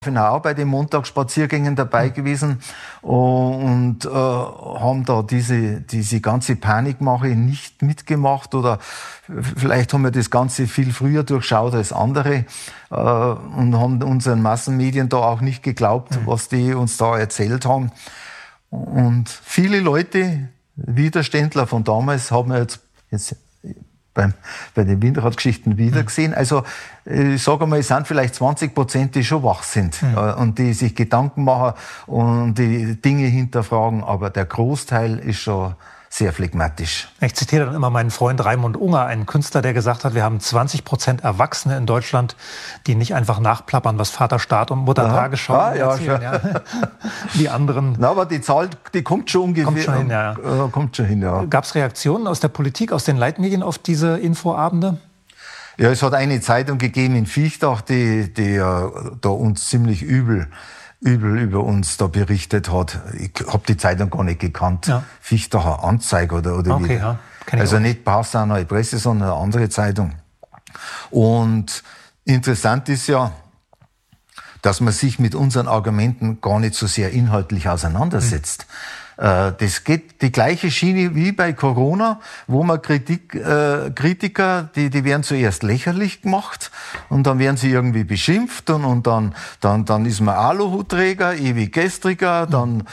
Ich bin auch bei den Montagsspaziergängen dabei gewesen und haben da diese ganze Panikmache nicht mitgemacht oder vielleicht haben wir das Ganze viel früher durchschaut als andere und haben unseren Massenmedien da auch nicht geglaubt, was die uns da erzählt haben. Und viele Leute, Widerständler von damals, haben wir jetzt bei den Windradgeschichten wieder gesehen. Also ich sage mal, es sind vielleicht 20%, die schon wach sind und die sich Gedanken machen und die Dinge hinterfragen, aber der Großteil ist schon sehr phlegmatisch. Ich zitiere dann immer meinen Freund Raimund Unger, einen Künstler, der gesagt hat, wir haben 20% Erwachsene in Deutschland, die nicht einfach nachplappern, was Vater Staat und Mutter Tagesschau erzählen. Ja. Die anderen. Na, aber die Zahl, die kommt schon ungefähr. Kommt schon hin, ja. Gab es Reaktionen aus der Politik, aus den Leitmedien auf diese Infoabende? Ja, es hat eine Zeitung gegeben in Viechtach, die da uns ziemlich übel über uns da berichtet hat. Ich habe die Zeitung gar nicht gekannt. Ja. Viechtacher Anzeiger oder okay, wie. Ja. Also nicht Passauer Neue Presse, sondern eine andere Zeitung. Und interessant ist ja, dass man sich mit unseren Argumenten gar nicht so sehr inhaltlich auseinandersetzt. Das geht die gleiche Schiene wie bei Corona, wo man Kritiker, die werden zuerst lächerlich gemacht und dann werden sie irgendwie beschimpft und dann ist man Aluhutträger, ewig gestriger, und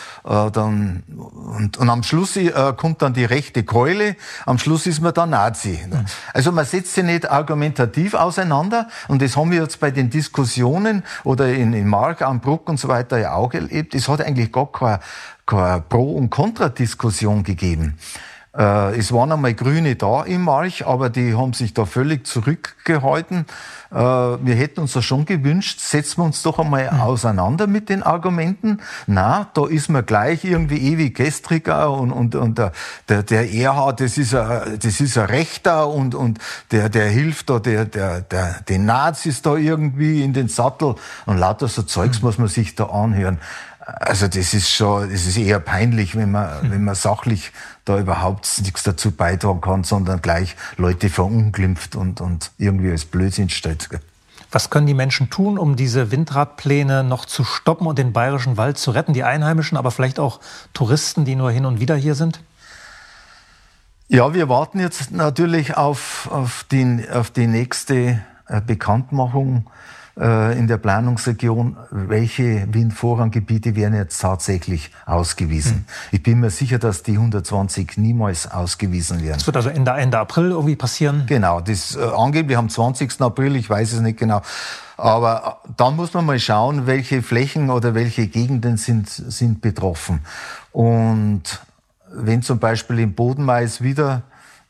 am Schluss kommt dann die rechte Keule, am Schluss ist man dann Nazi. Also man setzt sich nicht argumentativ auseinander und das haben wir jetzt bei den Diskussionen oder in Mark am Bruck und so weiter ja auch erlebt. Es hat eigentlich gar keine Pro- und Kontradiskussion gegeben. Es waren einmal Grüne da im March, aber die haben sich da völlig zurückgehalten. Wir hätten uns das schon gewünscht, setzen wir uns doch einmal auseinander mit den Argumenten. Na, da ist man gleich irgendwie ewig gestriger und der Erhard, das ist ein Rechter und der hilft da den Nazis da irgendwie in den Sattel und lauter so Zeugs muss man sich da anhören. Also das ist eher peinlich, wenn man sachlich da überhaupt nichts dazu beitragen kann, sondern gleich Leute verunglimpft und irgendwie als Blödsinn stellt. Was können die Menschen tun, um diese Windradpläne noch zu stoppen und den bayerischen Wald zu retten? Die Einheimischen, aber vielleicht auch Touristen, die nur hin und wieder hier sind? Ja, wir warten jetzt natürlich auf die nächste Bekanntmachung in der Planungsregion, welche Windvorranggebiete werden jetzt tatsächlich ausgewiesen. Ich bin mir sicher, dass die 120 niemals ausgewiesen werden. Das wird also Ende April irgendwie passieren? Genau, das angeblich am 20. April, ich weiß es nicht genau. Aber dann muss man mal schauen, welche Flächen oder welche Gegenden sind betroffen. Und wenn zum Beispiel im Bodenmais wieder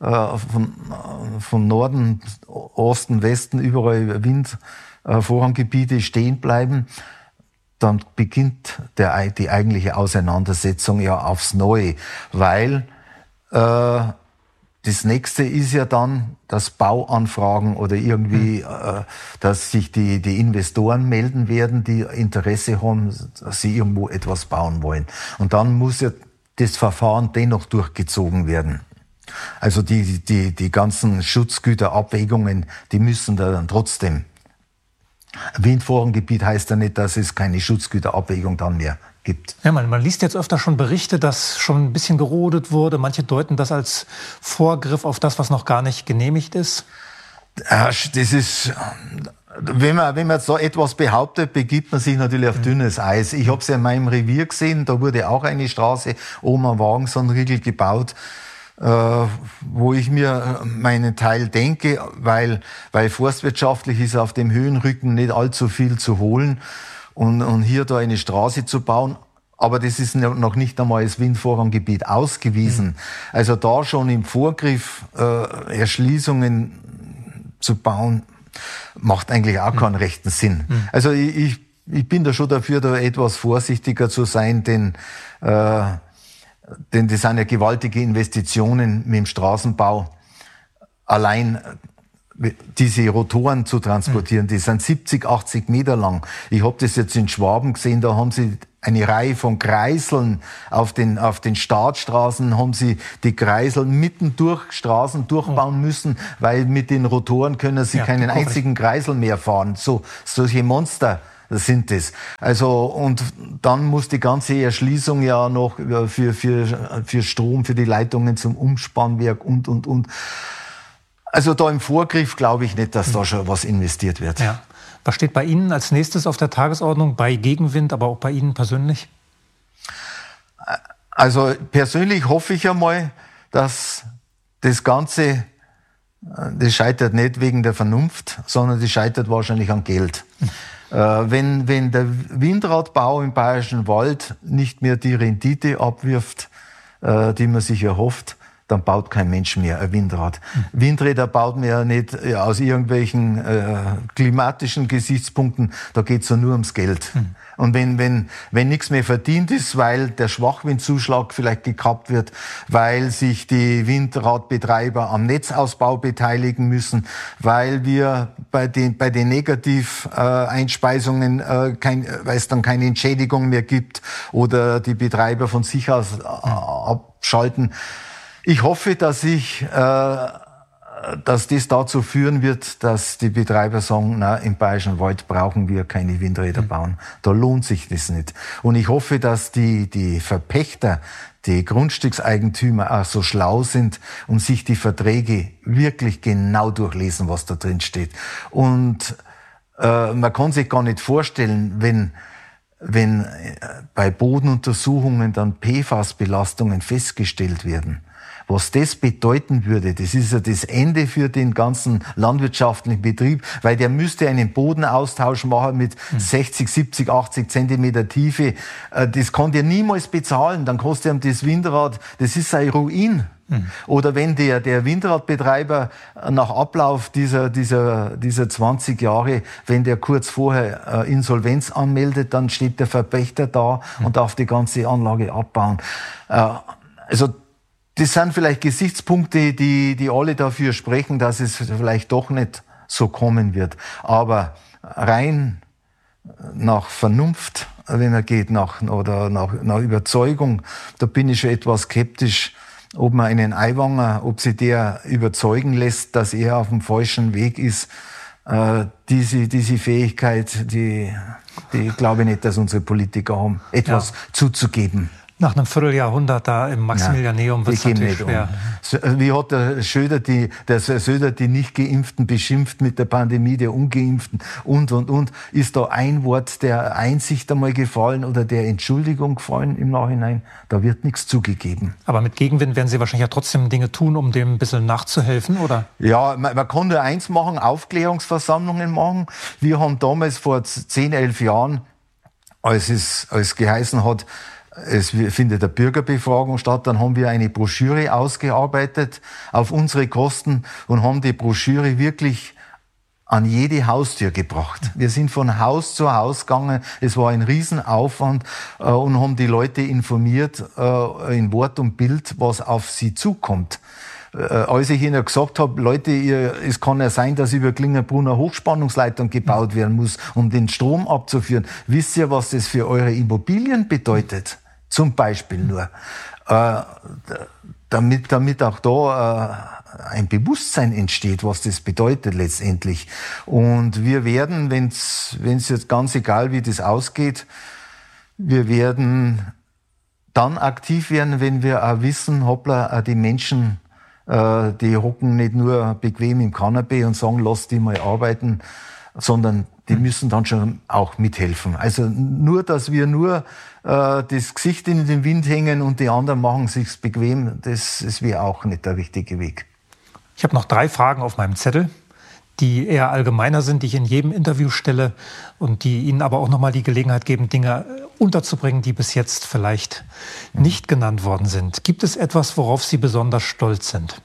von Norden, Osten, Westen überall Vorranggebiete stehen bleiben, dann beginnt die eigentliche Auseinandersetzung ja aufs Neue, weil das nächste ist ja dann das Bauanfragen oder irgendwie, dass sich die Investoren melden werden, die Interesse haben, dass sie irgendwo etwas bauen wollen. Und dann muss ja das Verfahren dennoch durchgezogen werden. Also die ganzen Schutzgüterabwägungen, die müssen da dann trotzdem. Windvorranggebiet heißt ja nicht, dass es keine Schutzgüterabwägung dann mehr gibt. Ja, man liest jetzt öfter schon Berichte, dass schon ein bisschen gerodet wurde. Manche deuten das als Vorgriff auf das, was noch gar nicht genehmigt ist. Das ist, wenn man so etwas behauptet, begibt man sich natürlich auf dünnes Eis. Ich habe es ja in meinem Revier gesehen, da wurde auch eine Straße oben am Wagensonriegel gebaut, wo ich mir meinen Teil denke, weil forstwirtschaftlich ist auf dem Höhenrücken nicht allzu viel zu holen und hier da eine Straße zu bauen. Aber das ist noch nicht einmal als Windvorranggebiet ausgewiesen. Also da schon im Vorgriff Erschließungen zu bauen, macht eigentlich auch keinen rechten Sinn. Also ich bin da schon dafür, da etwas vorsichtiger zu sein, denn das sind ja gewaltige Investitionen mit dem Straßenbau. Allein diese Rotoren zu transportieren, die sind 70, 80 Meter lang. Ich habe das jetzt in Schwaben gesehen, da haben sie eine Reihe von Kreiseln auf den Startstraßen, haben sie die Kreisel mitten durch Straßen durchbauen müssen, weil mit den Rotoren können sie keinen einzigen Kreisel mehr fahren. Solche Monster sind es. Also, und dann muss die ganze Erschließung ja noch für Strom, für die Leitungen zum Umspannwerk und. Also da im Vorgriff glaube ich nicht, dass da schon was investiert wird. Ja. Was steht bei Ihnen als nächstes auf der Tagesordnung, bei Gegenwind, aber auch bei Ihnen persönlich? Also persönlich hoffe ich einmal, dass das Ganze, das scheitert nicht wegen der Vernunft, sondern das scheitert wahrscheinlich an Geld. Wenn der Windradbau im Bayerischen Wald nicht mehr die Rendite abwirft, die man sich erhofft, dann baut kein Mensch mehr ein Windrad. Windräder baut man ja nicht aus irgendwelchen klimatischen Gesichtspunkten, da geht's ja nur ums Geld. Und wenn nichts mehr verdient ist, weil der Schwachwindzuschlag vielleicht gekappt wird, weil sich die Windradbetreiber am Netzausbau beteiligen müssen, weil wir bei den Negativeinspeisungen weil es dann keine Entschädigung mehr gibt oder die Betreiber von sich aus abschalten. Ich hoffe, dass das dazu führen wird, dass die Betreiber sagen, na, im Bayerischen Wald brauchen wir keine Windräder bauen. Da lohnt sich das nicht. Und ich hoffe, dass die Verpächter, die Grundstückseigentümer auch so schlau sind und sich die Verträge wirklich genau durchlesen, was da drin steht. Und man kann sich gar nicht vorstellen, wenn bei Bodenuntersuchungen dann PFAS-Belastungen festgestellt werden. Was das bedeuten würde, das ist ja das Ende für den ganzen landwirtschaftlichen Betrieb, weil der müsste einen Bodenaustausch machen mit 60, 70, 80 Zentimeter Tiefe. Das kann der niemals bezahlen, dann kostet ihm das Windrad, das ist ein Ruin. Oder wenn der Windradbetreiber nach Ablauf dieser 20 Jahre, wenn der kurz vorher Insolvenz anmeldet, dann steht der Verpächter da und darf die ganze Anlage abbauen. Also das sind vielleicht Gesichtspunkte, die alle dafür sprechen, dass es vielleicht doch nicht so kommen wird. Aber rein nach Vernunft, wenn man geht, nach Überzeugung, da bin ich schon etwas skeptisch, ob man einen Aiwanger, ob sie der überzeugen lässt, dass er auf dem falschen Weg ist. Diese Fähigkeit, die glaube ich nicht, dass unsere Politiker haben, etwas zuzugeben. Nach einem Vierteljahrhundert da im Maximilianeum wird es natürlich schwer. Wie hat der Söder die nicht Geimpften beschimpft mit der Pandemie der Ungeimpften und. Ist da ein Wort der Einsicht einmal gefallen oder der Entschuldigung gefallen im Nachhinein? Da wird nichts zugegeben. Aber mit Gegenwind werden Sie wahrscheinlich ja trotzdem Dinge tun, um dem ein bisschen nachzuhelfen, oder? Ja, man kann nur eins machen, Aufklärungsversammlungen machen. Wir haben damals vor 10, 11 Jahren, als geheißen hat, es findet eine Bürgerbefragung statt, dann haben wir eine Broschüre ausgearbeitet auf unsere Kosten und haben die Broschüre wirklich an jede Haustür gebracht. Wir sind von Haus zu Haus gegangen, es war ein Riesenaufwand und haben die Leute informiert in Wort und Bild, was auf sie zukommt. Als ich ihnen gesagt habe, Leute, es kann ja sein, dass über Klingenbrunn eine Hochspannungsleitung gebaut werden muss, um den Strom abzuführen. Wisst ihr, was das für eure Immobilien bedeutet? Zum Beispiel nur. Damit auch da ein Bewusstsein entsteht, was das bedeutet letztendlich. Und wir werden, wenn's jetzt ganz egal, wie das ausgeht, wir werden dann aktiv werden, wenn wir auch wissen, hoppla, die Menschen, die hocken nicht nur bequem im Kanapee und sagen, lass die mal arbeiten, sondern die müssen dann schon auch mithelfen. Also dass wir das Gesicht in den Wind hängen und die anderen machen sich's bequem, das wäre auch nicht der richtige Weg. Ich habe noch 3 Fragen auf meinem Zettel, die eher allgemeiner sind, die ich in jedem Interview stelle und die Ihnen aber auch nochmal die Gelegenheit geben, Dinge unterzubringen, die bis jetzt vielleicht nicht genannt worden sind. Gibt es etwas, worauf Sie besonders stolz sind?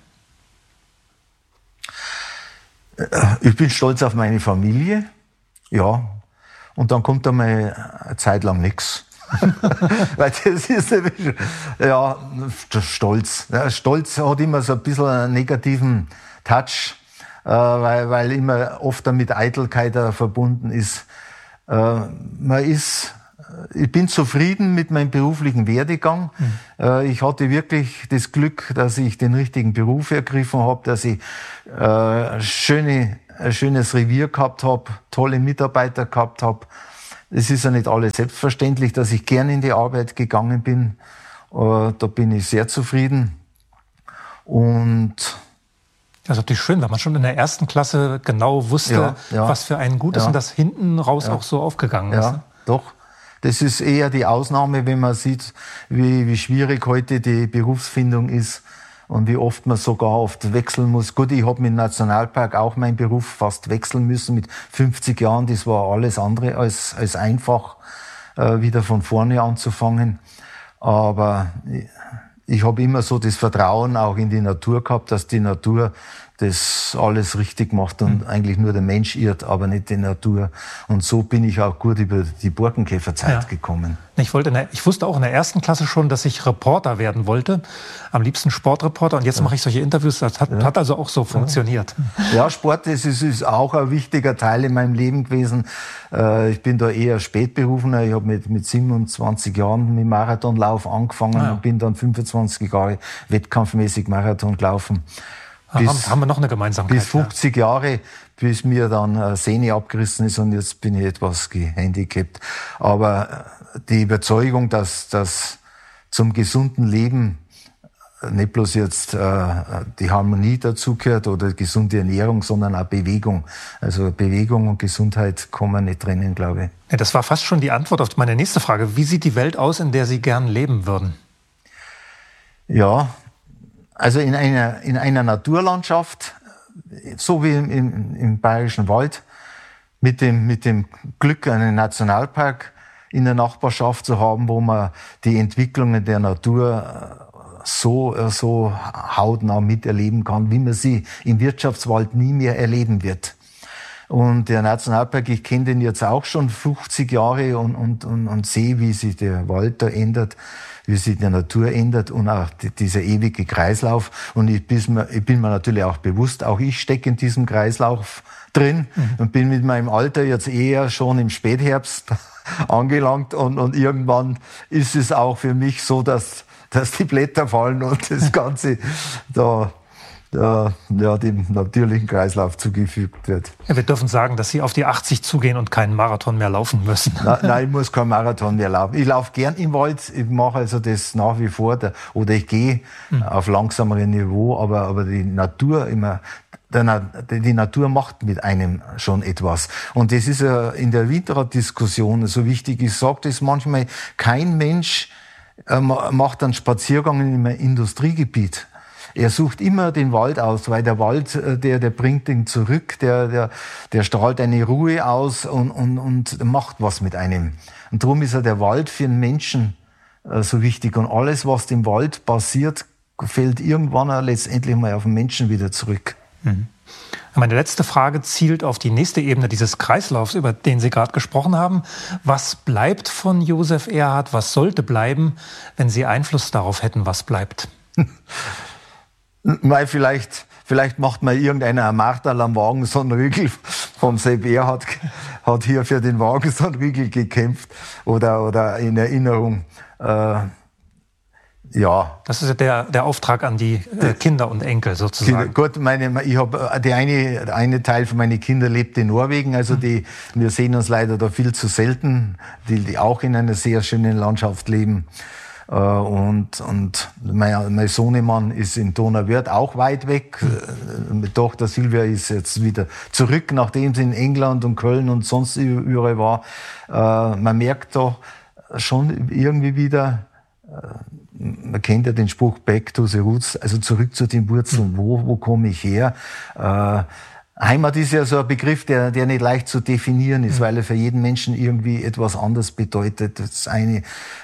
Ich bin stolz auf meine Familie, ja. Und dann kommt einmal eine Zeit lang nichts. Weil das ist nämlich, ja, Stolz. Ja, Stolz hat immer so ein bisschen einen negativen Touch, weil immer oft damit Eitelkeit verbunden ist. Ich bin zufrieden mit meinem beruflichen Werdegang. Ich hatte wirklich das Glück, dass ich den richtigen Beruf ergriffen habe, dass ich ein schönes Revier gehabt habe, tolle Mitarbeiter gehabt habe, Es ist ja nicht alles selbstverständlich, dass ich gern in die Arbeit gegangen bin. Da bin ich sehr zufrieden. Und das ist natürlich schön, wenn man schon in der ersten Klasse genau wusste, was für einen gut ist und das hinten raus auch so aufgegangen ist. Ja, doch. Das ist eher die Ausnahme, wenn man sieht, wie schwierig heute die Berufsfindung ist und wie oft man sogar oft wechseln muss. Gut, ich habe mit dem Nationalpark auch meinen Beruf fast wechseln müssen mit 50 Jahren. Das war alles andere als einfach, wieder von vorne anzufangen. Aber ich habe immer so das Vertrauen auch in die Natur gehabt, dass die Natur das alles richtig macht und eigentlich nur der Mensch irrt, aber nicht die Natur. Und so bin ich auch gut über die Borkenkäferzeit gekommen. Ich wusste auch in der ersten Klasse schon, dass ich Reporter werden wollte. Am liebsten Sportreporter. Und jetzt mache ich solche Interviews. Das hat also auch so funktioniert. Ja, Sport ist auch ein wichtiger Teil in meinem Leben gewesen. Ich bin da eher spätberufener. Ich habe mit 27 Jahren mit Marathonlauf angefangen und bin dann 25 Jahre wettkampfmäßig Marathon gelaufen. Haben wir noch eine Gemeinsamkeit? Bis 50 Jahre, bis mir dann eine Sehne abgerissen ist und jetzt bin ich etwas gehandicapt. Aber die Überzeugung, dass zum gesunden Leben nicht bloß jetzt die Harmonie dazugehört oder gesunde Ernährung, sondern auch Bewegung. Also Bewegung und Gesundheit kann man nicht trennen, glaube ich. Ja, das war fast schon die Antwort auf meine nächste Frage. Wie sieht die Welt aus, in der Sie gern leben würden? Ja, also in einer Naturlandschaft, so wie im Bayerischen Wald, mit dem Glück, einen Nationalpark in der Nachbarschaft zu haben, wo man die Entwicklungen der Natur so hautnah miterleben kann, wie man sie im Wirtschaftswald nie mehr erleben wird. Und der Nationalpark, ich kenne den jetzt auch schon 50 Jahre und sehe, wie sich der Wald da ändert, wie sich die Natur ändert und auch dieser ewige Kreislauf. Und ich bin mir natürlich auch bewusst, auch ich stecke in diesem Kreislauf drin und bin mit meinem Alter jetzt eher schon im Spätherbst angelangt und irgendwann ist es auch für mich so, dass die Blätter fallen und das Ganze dem natürlichen Kreislauf zugefügt wird. Ja, wir dürfen sagen, dass Sie auf die 80 zugehen und keinen Marathon mehr laufen müssen. Nein, ich muss keinen Marathon mehr laufen. Ich laufe gern im Wald, ich mache also das nach wie vor, oder ich gehe auf langsamerem Niveau, aber die Natur die Natur macht mit einem schon etwas. Und das ist ja in der Winterraddiskussion so wichtig. Ich sage das manchmal, kein Mensch macht einen Spaziergang in einem Industriegebiet. Er sucht immer den Wald aus, weil der Wald, der bringt ihn zurück, der strahlt eine Ruhe aus und macht was mit einem. Und darum ist ja der Wald für den Menschen so wichtig. Und alles, was im Wald passiert, fällt irgendwann letztendlich mal auf den Menschen wieder zurück. Meine letzte Frage zielt auf die nächste Ebene dieses Kreislaufs, über den Sie gerade gesprochen haben. Was bleibt von Josef Erhardt? Was sollte bleiben, wenn Sie Einfluss darauf hätten, was bleibt? Weil vielleicht macht mal irgendeiner ein Marterl am Wagensonnenriegel. Vom Sepp Erhardt hat hier für den Wagensonnenriegel gekämpft oder in Erinnerung. Ja. Das ist ja der Auftrag an die Kinder und Enkel sozusagen. Gut, ich habe der eine Teil von meinen Kindern lebt in Norwegen, also wir sehen uns leider da viel zu selten, die auch in einer sehr schönen Landschaft leben. Und mein Sohnemann ist in Donauwörth auch weit weg. Meine Tochter Silvia ist jetzt wieder zurück, nachdem sie in England und Köln und sonst überall war. Man merkt doch schon irgendwie wieder, man kennt ja den Spruch Back to the Roots, also zurück zu den Wurzeln. Wo komme ich her? Heimat ist ja so ein Begriff, der nicht leicht zu definieren ist, weil er für jeden Menschen irgendwie etwas anderes bedeutet. Das eine,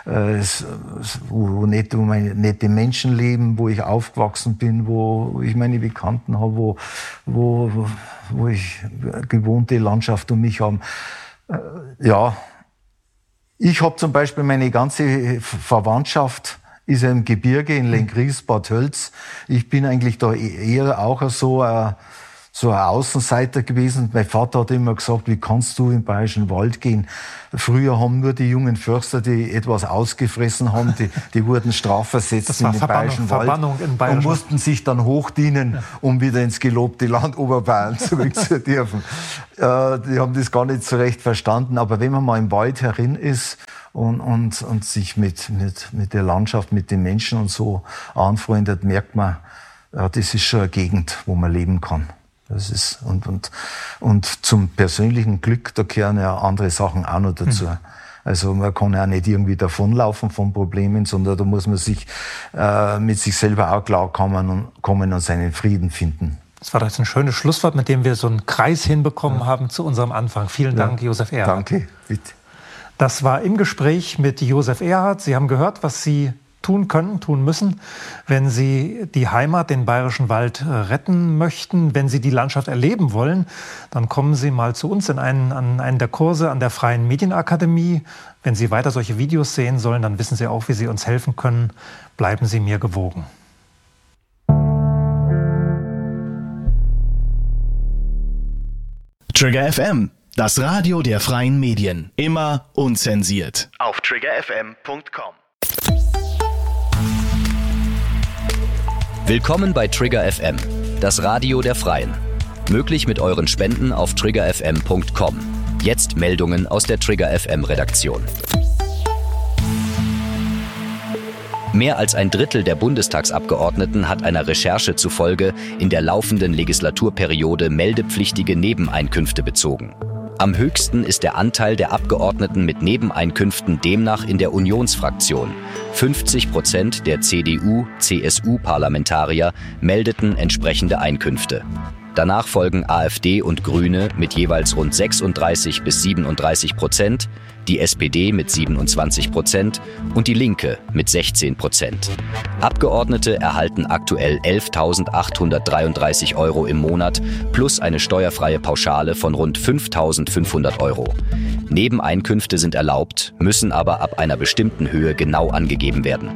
wo nette Menschen leben, wo ich aufgewachsen bin, wo ich meine Bekannten habe, wo ich gewohnte Landschaft um mich habe. Ja, ich habe zum Beispiel meine ganze Verwandtschaft ist ja im Gebirge in Lenggries, Bad Tölz. Ich bin eigentlich da eher auch so so ein Außenseiter gewesen. Mein Vater hat immer gesagt, wie kannst du im Bayerischen Wald gehen? Früher haben nur die jungen Förster, die etwas ausgefressen haben, die wurden strafversetzt in den Bayerischen Wald und mussten sich dann hochdienen, um wieder ins gelobte Land Oberbayern zurück zu dürfen. Die haben das gar nicht so recht verstanden. Aber wenn man mal im Wald herin ist und sich mit der Landschaft, mit den Menschen und so anfreundet, merkt man, ja, das ist schon eine Gegend, wo man leben kann. Das ist, und zum persönlichen Glück, da gehören ja andere Sachen auch noch dazu. Also man kann ja nicht irgendwie davonlaufen von Problemen, sondern da muss man sich mit sich selber auch klarkommen und seinen Frieden finden. Das war doch jetzt ein schönes Schlusswort, mit dem wir so einen Kreis hinbekommen haben zu unserem Anfang. Vielen Dank, Josef Erhardt. Danke, bitte. Das war im Gespräch mit Josef Erhardt. Sie haben gehört, was Sie tun können, tun müssen, wenn Sie die Heimat, den Bayerischen Wald retten möchten. Wenn Sie die Landschaft erleben wollen, dann kommen Sie mal zu uns an einen der Kurse an der Freien Medienakademie. Wenn Sie weiter solche Videos sehen sollen, dann wissen Sie auch, wie Sie uns helfen können. Bleiben Sie mir gewogen. Trigger FM, das Radio der Freien Medien. Immer unzensiert. Auf triggerfm.com. Willkommen bei Trigger FM, das Radio der Freien. Möglich mit euren Spenden auf triggerfm.com. Jetzt Meldungen aus der Trigger FM Redaktion. Mehr als ein Drittel der Bundestagsabgeordneten hat einer Recherche zufolge in der laufenden Legislaturperiode meldepflichtige Nebeneinkünfte bezogen. Am höchsten ist der Anteil der Abgeordneten mit Nebeneinkünften demnach in der Unionsfraktion. 50% der CDU-CSU-Parlamentarier meldeten entsprechende Einkünfte. Danach folgen AfD und Grüne mit jeweils rund 36-37%, die SPD mit 27% und die Linke mit 16%. Abgeordnete erhalten aktuell 11.833 € im Monat plus eine steuerfreie Pauschale von rund 5.500 €. Nebeneinkünfte sind erlaubt, müssen aber ab einer bestimmten Höhe genau angegeben werden.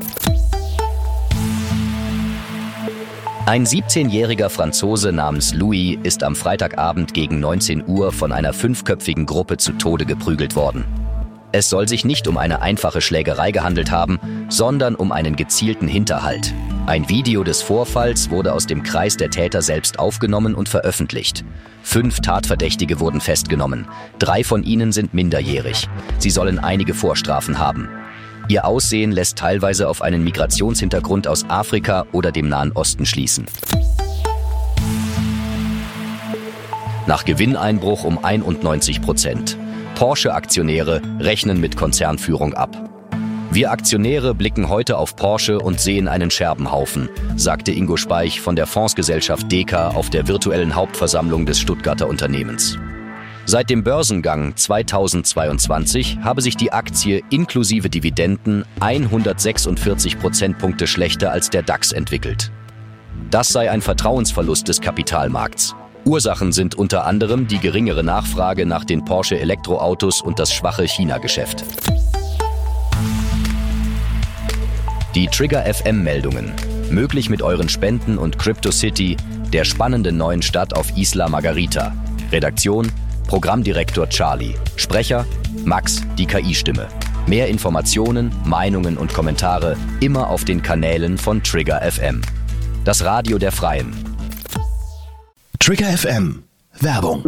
Ein 17-jähriger Franzose namens Louis ist am Freitagabend gegen 19 Uhr von einer 5-köpfigen Gruppe zu Tode geprügelt worden. Es soll sich nicht um eine einfache Schlägerei gehandelt haben, sondern um einen gezielten Hinterhalt. Ein Video des Vorfalls wurde aus dem Kreis der Täter selbst aufgenommen und veröffentlicht. 5 Tatverdächtige wurden festgenommen. 3 von ihnen sind minderjährig. Sie sollen einige Vorstrafen haben. Ihr Aussehen lässt teilweise auf einen Migrationshintergrund aus Afrika oder dem Nahen Osten schließen. Nach Gewinneinbruch um 91%. Porsche-Aktionäre rechnen mit Konzernführung ab. Wir Aktionäre blicken heute auf Porsche und sehen einen Scherbenhaufen, sagte Ingo Speich von der Fondsgesellschaft Deka auf der virtuellen Hauptversammlung des Stuttgarter Unternehmens. Seit dem Börsengang 2022 habe sich die Aktie inklusive Dividenden 146 Prozentpunkte schlechter als der DAX entwickelt. Das sei ein Vertrauensverlust des Kapitalmarkts. Ursachen sind unter anderem die geringere Nachfrage nach den Porsche Elektroautos und das schwache China-Geschäft. Die Trigger FM-Meldungen. Möglich mit euren Spenden und CryptoCity, der spannenden neuen Stadt auf Isla Margarita. Redaktion: Programmdirektor Charlie. Sprecher: Max, die KI-Stimme. Mehr Informationen, Meinungen und Kommentare immer auf den Kanälen von Trigger FM. Das Radio der Freien. Trigger FM. Werbung.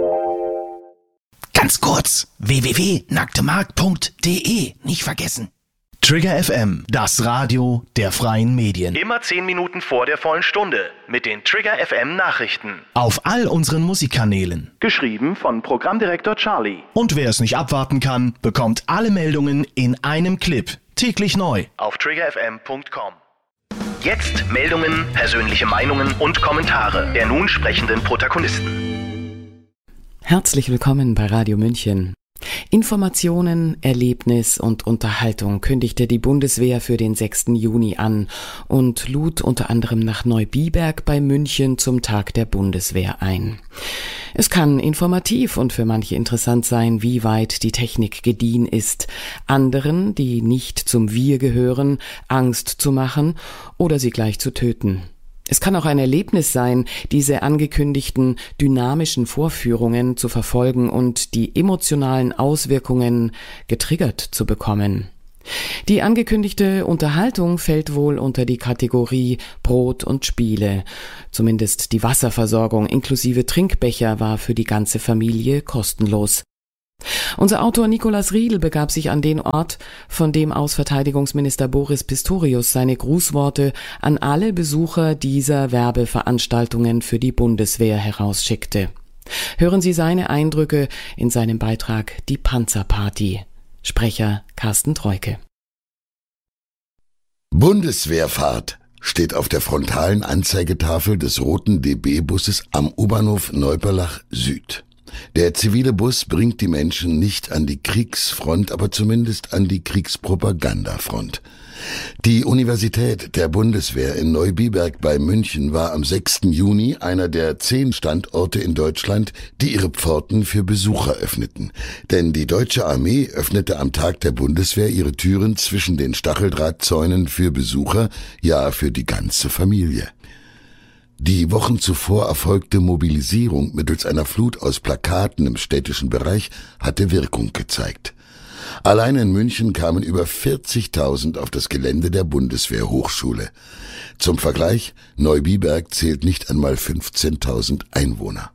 Ganz kurz. www.nacktemarkt.de. Nicht vergessen. Trigger FM, das Radio der Freien Medien. Immer 10 Minuten vor der vollen Stunde mit den Trigger FM Nachrichten. Auf all unseren Musikkanälen. Geschrieben von Programmdirektor Charlie. Und wer es nicht abwarten kann, bekommt alle Meldungen in einem Clip. Täglich neu. Auf triggerfm.com. Jetzt Meldungen, persönliche Meinungen und Kommentare der nun sprechenden Protagonisten. Herzlich willkommen bei Radio München. Informationen, Erlebnis und Unterhaltung kündigte die Bundeswehr für den 6. Juni an und lud unter anderem nach Neubiberg bei München zum Tag der Bundeswehr ein. Es kann informativ und für manche interessant sein, wie weit die Technik gediehen ist, anderen, die nicht zum Wir gehören, Angst zu machen oder sie gleich zu töten. Es kann auch ein Erlebnis sein, diese angekündigten dynamischen Vorführungen zu verfolgen und die emotionalen Auswirkungen getriggert zu bekommen. Die angekündigte Unterhaltung fällt wohl unter die Kategorie Brot und Spiele. Zumindest die Wasserversorgung inklusive Trinkbecher war für die ganze Familie kostenlos. Unser Autor Nikolaus Riedl begab sich an den Ort, von dem aus Verteidigungsminister Boris Pistorius seine Grußworte an alle Besucher dieser Werbeveranstaltungen für die Bundeswehr herausschickte. Hören Sie seine Eindrücke in seinem Beitrag Die Panzerparty. Sprecher Carsten Treuke. Bundeswehrfahrt steht auf der frontalen Anzeigetafel des roten DB-Busses am U-Bahnhof Neuperlach Süd. Der zivile Bus bringt die Menschen nicht an die Kriegsfront, aber zumindest an die Kriegspropagandafront. Die Universität der Bundeswehr in Neubiberg bei München war am 6. Juni einer der 10 Standorte in Deutschland, die ihre Pforten für Besucher öffneten. Denn die deutsche Armee öffnete am Tag der Bundeswehr ihre Türen zwischen den Stacheldrahtzäunen für Besucher, ja für die ganze Familie. Die Wochen zuvor erfolgte Mobilisierung mittels einer Flut aus Plakaten im städtischen Bereich hatte Wirkung gezeigt. Allein in München kamen über 40.000 auf das Gelände der Bundeswehrhochschule. Zum Vergleich, Neubiberg zählt nicht einmal 15.000 Einwohner.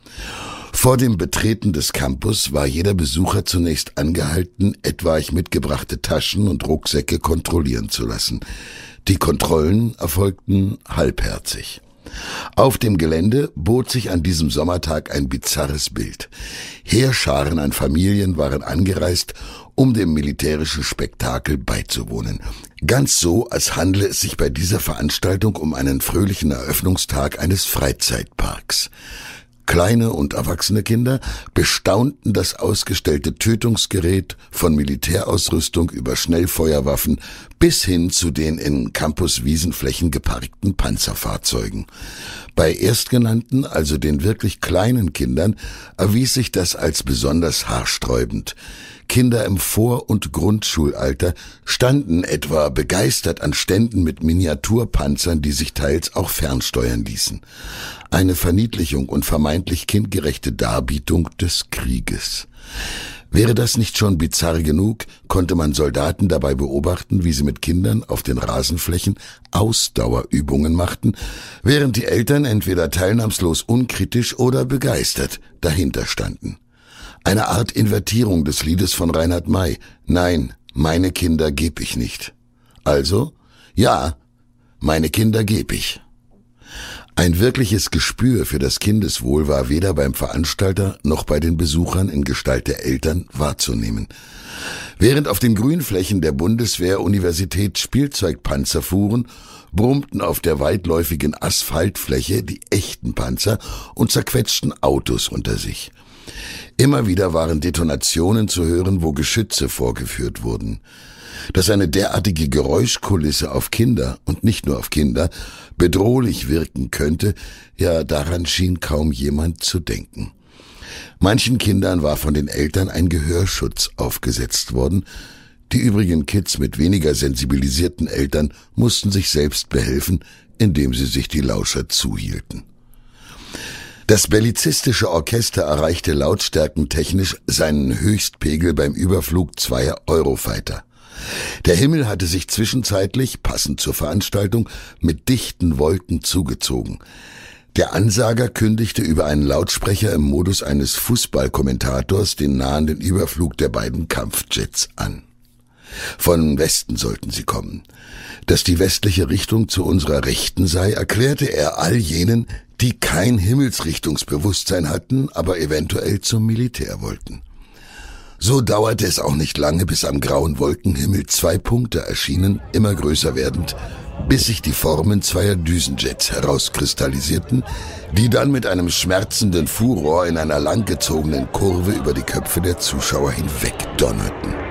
Vor dem Betreten des Campus war jeder Besucher zunächst angehalten, etwaig mitgebrachte Taschen und Rucksäcke kontrollieren zu lassen. Die Kontrollen erfolgten halbherzig. Auf dem Gelände bot sich an diesem Sommertag ein bizarres Bild. Heerscharen an Familien waren angereist, um dem militärischen Spektakel beizuwohnen. Ganz so, als handle es sich bei dieser Veranstaltung um einen fröhlichen Eröffnungstag eines Freizeitparks. Kleine und erwachsene Kinder bestaunten das ausgestellte Tötungsgerät von Militärausrüstung über Schnellfeuerwaffen bis hin zu den in Campus-Wiesenflächen geparkten Panzerfahrzeugen. Bei Erstgenannten, also den wirklich kleinen Kindern, erwies sich das als besonders haarsträubend. Kinder im Vor- und Grundschulalter standen etwa begeistert an Ständen mit Miniaturpanzern, die sich teils auch fernsteuern ließen. Eine Verniedlichung und vermeintlich kindgerechte Darbietung des Krieges. Wäre das nicht schon bizarr genug, konnte man Soldaten dabei beobachten, wie sie mit Kindern auf den Rasenflächen Ausdauerübungen machten, während die Eltern entweder teilnahmslos unkritisch oder begeistert dahinter standen. Eine Art Invertierung des Liedes von Reinhard May. Nein, meine Kinder geb ich nicht. Also, ja, meine Kinder geb ich. Ein wirkliches Gespür für das Kindeswohl war weder beim Veranstalter noch bei den Besuchern in Gestalt der Eltern wahrzunehmen. Während auf den Grünflächen der Bundeswehr-Universität Spielzeugpanzer fuhren, brummten auf der weitläufigen Asphaltfläche die echten Panzer und zerquetschten Autos unter sich. Immer wieder waren Detonationen zu hören, wo Geschütze vorgeführt wurden. Dass eine derartige Geräuschkulisse auf Kinder, und nicht nur auf Kinder, bedrohlich wirken könnte, ja, daran schien kaum jemand zu denken. Manchen Kindern war von den Eltern ein Gehörschutz aufgesetzt worden. Die übrigen Kids mit weniger sensibilisierten Eltern mussten sich selbst behelfen, indem sie sich die Lauscher zuhielten. Das bellizistische Orchester erreichte lautstärkentechnisch seinen Höchstpegel beim Überflug 2 Eurofighter. Der Himmel hatte sich zwischenzeitlich, passend zur Veranstaltung, mit dichten Wolken zugezogen. Der Ansager kündigte über einen Lautsprecher im Modus eines Fußballkommentators den nahenden Überflug der beiden Kampfjets an. Von Westen sollten sie kommen. Dass die westliche Richtung zu unserer Rechten sei, erklärte er all jenen, die kein Himmelsrichtungsbewusstsein hatten, aber eventuell zum Militär wollten. So dauerte es auch nicht lange, bis am grauen Wolkenhimmel 2 Punkte erschienen, immer größer werdend, bis sich die Formen zweier Düsenjets herauskristallisierten, die dann mit einem schmerzenden Furor in einer langgezogenen Kurve über die Köpfe der Zuschauer hinwegdonnerten.